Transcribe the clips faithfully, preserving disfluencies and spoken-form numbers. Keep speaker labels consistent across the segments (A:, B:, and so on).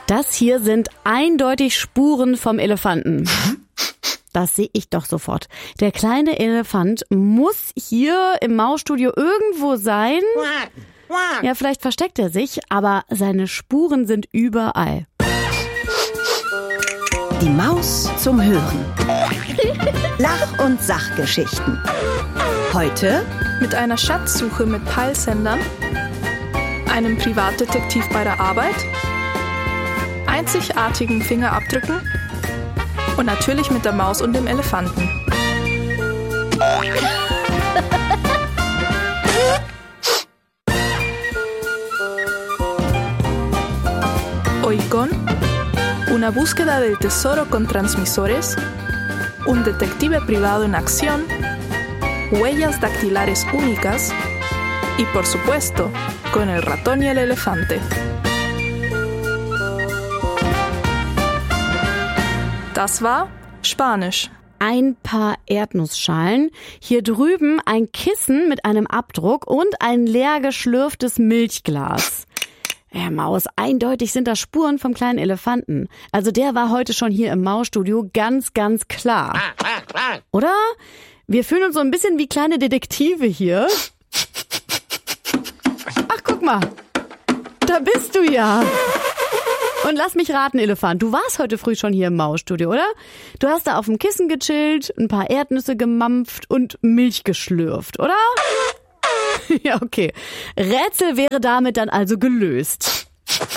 A: Das hier sind eindeutig Spuren vom Elefanten. Das sehe ich doch sofort. Der kleine Elefant muss hier im Mausstudio irgendwo sein. Ja, vielleicht versteckt er sich, aber seine Spuren sind überall.
B: Die Maus zum Hören. Lach- und Sachgeschichten. Heute
C: mit einer Schatzsuche mit Peilsendern, einem Privatdetektiv bei der Arbeit, einzigartigen Fingerabdrücken und natürlich mit der Maus und dem Elefanten. Hoy con una búsqueda del tesoro con transmisores, un detective privado en acción, huellas dactilares únicas y, por supuesto, con el ratón y el elefante. Das war Spanisch.
A: Ein paar Erdnussschalen, hier drüben ein Kissen mit einem Abdruck und ein leer geschlürftes Milchglas. Ja, Maus, eindeutig sind das Spuren vom kleinen Elefanten. Also der war heute schon hier im Mausstudio, ganz, ganz klar. Oder? Wir fühlen uns so ein bisschen wie kleine Detektive hier. Ach, guck mal. Da bist du ja. Und lass mich raten, Elefant, du warst heute früh schon hier im Mausstudio, oder? Du hast da auf dem Kissen gechillt, ein paar Erdnüsse gemampft und Milch geschlürft, oder? Ja, okay. Rätsel wäre damit dann also gelöst.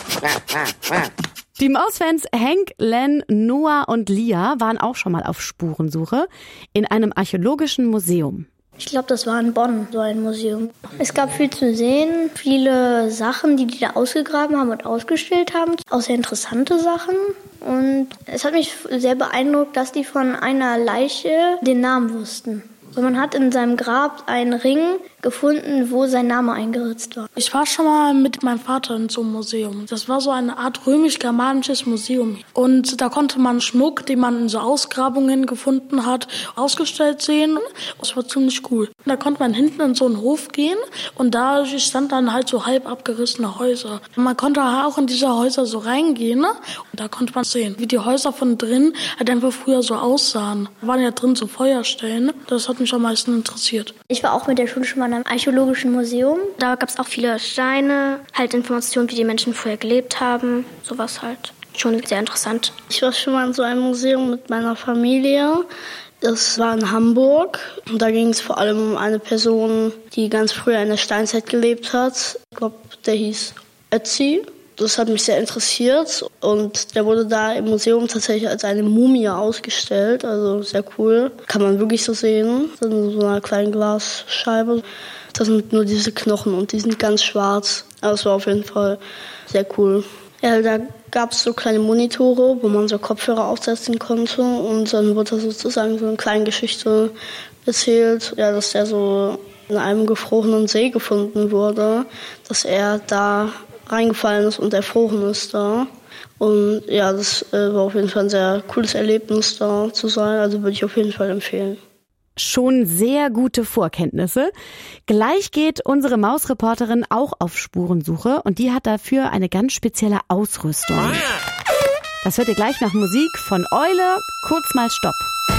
A: Die Mausfans Hank, Len, Noah und Lia waren auch schon mal auf Spurensuche in einem archäologischen Museum.
D: Ich glaube, das war in Bonn, so ein Museum. Es gab viel zu sehen, viele Sachen, die die da ausgegraben haben und ausgestellt haben, auch sehr interessante Sachen. Und es hat mich sehr beeindruckt, dass die von einer Leiche den Namen wussten. Und man hat in seinem Grab einen Ring gefunden, wo sein Name eingeritzt war.
E: Ich war schon mal mit meinem Vater in so einem Museum. Das war so eine Art römisch-germanisches Museum. Und da konnte man Schmuck, den man in so Ausgrabungen gefunden hat, ausgestellt sehen. Das war ziemlich cool. Da konnte man hinten in so einen Hof gehen und da stand dann halt so halb abgerissene Häuser. Und man konnte auch in diese Häuser so reingehen, ne? Und da konnte man sehen, wie die Häuser von drin halt einfach früher so aussahen. Da waren ja drin so Feuerstellen. Das hat mich am meisten interessiert.
D: Ich war auch mit der Schule schon mal in einem archäologischen Museum. Da gab es auch viele Steine, halt Informationen, wie die Menschen vorher gelebt haben. Sowas halt. Schon sehr interessant.
F: Ich war schon mal in so einem Museum mit meiner Familie. Das war in Hamburg. Und da ging es vor allem um eine Person, die ganz früher in der Steinzeit gelebt hat. Ich glaube, der hieß Ötzi. Das hat mich sehr interessiert und der wurde da im Museum tatsächlich als eine Mumie ausgestellt, also sehr cool. Kann man wirklich so sehen, in so einer kleinen Glasscheibe. Das sind nur diese Knochen und die sind ganz schwarz, aber es war auf jeden Fall sehr cool. Ja, da gab es so kleine Monitore, wo man so Kopfhörer aufsetzen konnte und dann wurde da sozusagen so eine kleine Geschichte erzählt, ja, dass der so in einem gefrorenen See gefunden wurde, dass er da reingefallen ist und erfroren ist da. Und ja, das äh, war auf jeden Fall ein sehr cooles Erlebnis, da zu sein. Also würde ich auf jeden Fall empfehlen.
A: Schon sehr gute Vorkenntnisse. Gleich geht unsere Mausreporterin auch auf Spurensuche und die hat dafür eine ganz spezielle Ausrüstung. Das hört ihr gleich nach Musik von Eule. Kurz mal Stopp.